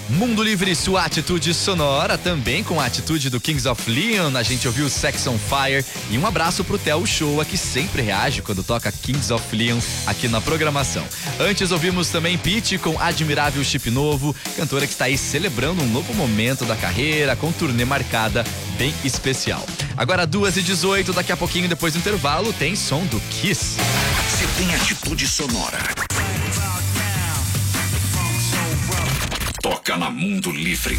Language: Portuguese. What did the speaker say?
Mundo Livre, sua atitude sonora, também com a atitude do Kings of Leon. A gente ouviu Sex on Fire e um abraço pro Theo Show, que sempre reage quando toca Kings of Leon aqui na programação. Antes ouvimos também Pitty com Admirável Chip Novo, cantora que está aí celebrando um novo momento da carreira, com turnê marcada bem especial. Agora 2h18, daqui a pouquinho, depois do intervalo, tem som do Kiss. Se tem atitude sonora, toca na Mundo Livre.